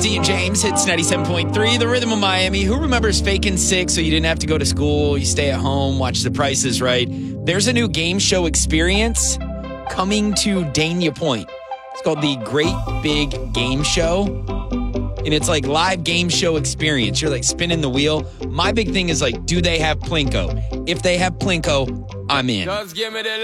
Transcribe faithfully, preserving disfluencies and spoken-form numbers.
Jonesy and James, hits ninety-seven point three, the rhythm of Miami. Who remembers faking sick so you didn't have to go to school, you stay at home, watch The Price is Right? There's a new game show experience coming to Dania Point. It's called the Great Big Game Show. And it's like live game show experience. You're like spinning the wheel. My big thing is like, do they have Plinko? If they have Plinko, I'm in. Just give me the